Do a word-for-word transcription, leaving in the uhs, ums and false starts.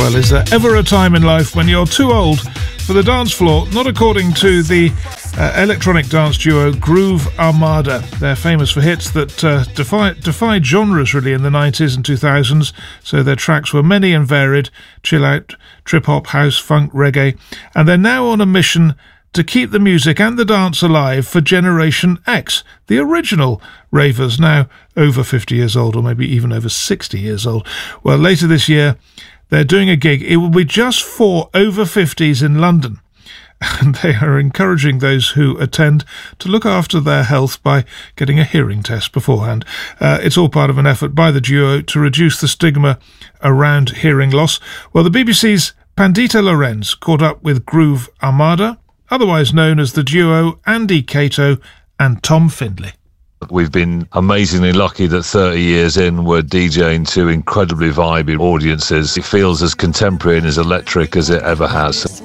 Well, is there ever a time in life when you're too old for the dance floor? Not according to the uh, electronic dance duo Groove Armada. They're famous for hits that uh, defy, defied genres really in the nineties and two thousands, so their tracks were many and varied: chill out, trip-hop, house, funk, reggae, and they're now on a mission to keep the music and the dance alive for Generation X, the original ravers, now over fifty years old, or maybe even over sixty years old. Well, later this year, they're doing a gig. It will be just for over fifties in London. And they are encouraging those who attend to look after their health by getting a hearing test beforehand. Uh, it's all part of an effort by the duo to reduce the stigma around hearing loss. Well, the B B C's Pandita Lorenz caught up with Groove Armada, otherwise known as the duo Andy Cato and Tom Findlay. We've been amazingly lucky that thirty years in, we're DJing to incredibly vibey audiences. It feels as contemporary and as electric as it ever has.